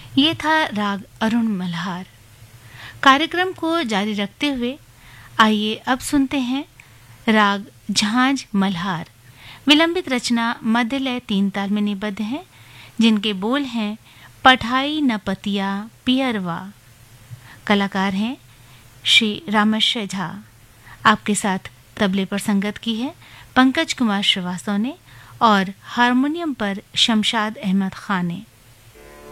ये था राग अरुण मल्हार। कार्यक्रम को जारी रखते हुए आइए अब सुनते हैं राग झांझ मल्हार। विलंबित रचना मध्य लय 3 ताल में निबद्ध है, जिनके बोल हैं पढ़ाई न पतिया पियरवा। कलाकार हैं श्री रामश्य झा। आपके साथ तबले पर संगत की है पंकज कुमार श्रीवास्तव ने और हारमोनियम पर शमशाद अहमद खान ने।